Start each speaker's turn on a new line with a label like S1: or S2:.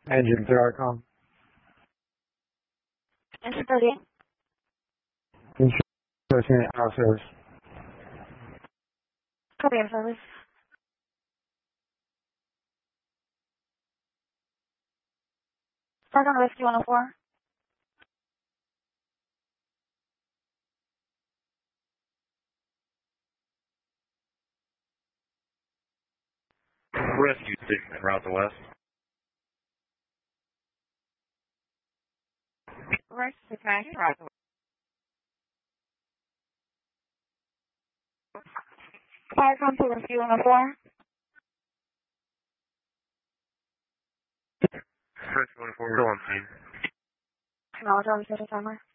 S1: Engine 3.com.
S2: Engine 30.
S1: Insurance hour service.
S2: Copy of service. Park on Whiskey 104.
S3: Rescue 6 and route to west.
S2: Rescue 6, route to west. Park on to Whiskey 104.
S3: Rescue 104, still on scene.
S2: Acknowledge all the timer.